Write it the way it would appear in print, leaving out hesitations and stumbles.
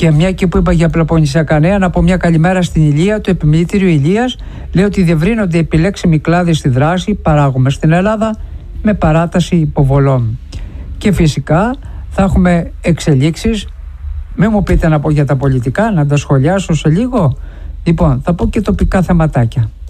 Και μια και που είπα για Πελοποννησιακά νέα, να πω μια καλημέρα στην Ηλία. Το επιμελητήριο Ηλίας λέει ότι διευρύνονται επιλέξιμοι κλάδοι στη δράση, παράγουμε στην Ελλάδα με παράταση υποβολών. Και φυσικά θα έχουμε εξελίξεις. Μην μου πείτε να πω για τα πολιτικά, να τα σχολιάσω σε λίγο. Λοιπόν, θα πω και τοπικά θεματάκια.